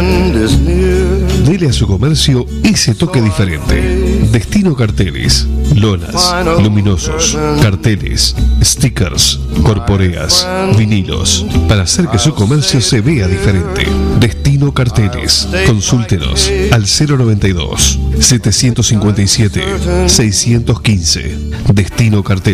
Dele a su comercio ese toque diferente. Destino Carteles. Lonas, luminosos, carteles, stickers, corporeas, vinilos, para hacer que su comercio se vea diferente. Destino Carteles. Consúltenos al 092 757 615. Destino Carteles.